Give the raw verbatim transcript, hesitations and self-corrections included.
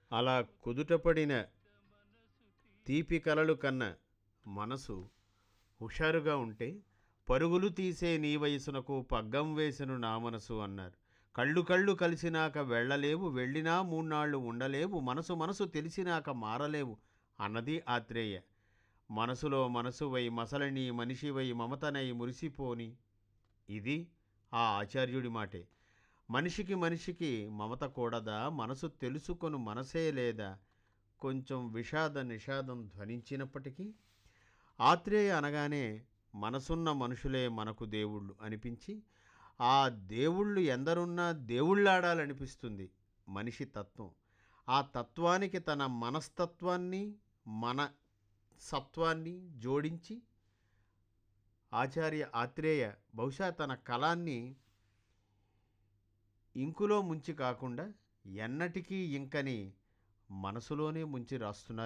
అలా కుదుటపడిన తీపి కలలు కన్న మనసు హుషారుగా ఉంటే పరుగులు తీసే నీ వయసునకు పగ్గం వేసెను నా మనసు అన్నారు. కళ్ళు కళ్ళు కలిసినాక వెళ్ళలేవు, వెళ్ళినా మూన్నాళ్ళు ఉండలేవు, మనసు మనసు తెలిసినాక మారలేవు అన్నది ఆత్రేయ. మనసులో మనసువై మసలని మనిషివై మమతనై మురిసిపోని, ఇది ఆ ఆచార్యుడి మాటే. మనిషికి మనిషికి మమత కూడదా, మనసు తెలుసుకొను మనసే లేదా, కొంచెం విషాద నిషాదం ధ్వనించినప్పటికీ ఆత్రేయ అనగానే మనసున్న మనుషులే మనకు దేవుళ్ళు అనిపించి, ఆ దేవుళ్ళు ఎందరున్నా దేవుళ్ళాడాలనిపిస్తుంది మనిషి తత్వం. ఆ తత్వానికి తన మనస్తత్వాన్ని మన సత్వాన్ని జోడించి ఆచార్య ఆత్రేయ బహుశా తన కలాన్ని ఇంకులో ముంచి కాకుండా ఎన్నటికీ ఇంకని మనసులోనే ముంచి రాస్తున్నారు.